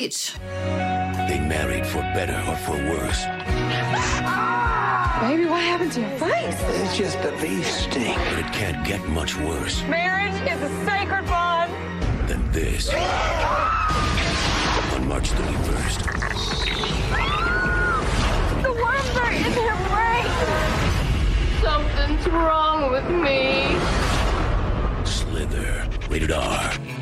bitch. They married for better or for worse. Baby, what happened to your face? It's just a bee sting. But it can't get much worse Marriage is a sacred bond. than this. On March 31st. The worms are in her brain. Something's wrong with me. Slither. Rated R.